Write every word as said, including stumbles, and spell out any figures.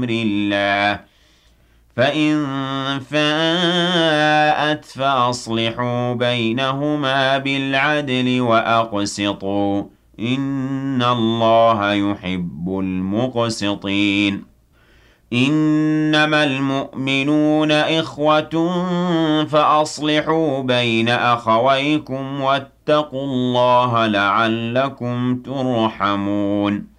أمر الله فإن فاءت فأصلحوا بينهما بالعدل وأقسطوا إن الله يحب المقسطين إنما المؤمنون إخوة فأصلحوا بين أخويكم واتقوا الله لعلكم ترحمون